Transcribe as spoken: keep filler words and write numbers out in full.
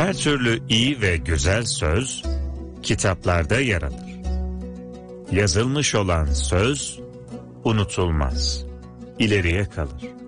Her türlü iyi ve güzel söz kitaplarda yer alır. Yazılmış olan söz unutulmaz, ileriye kalır.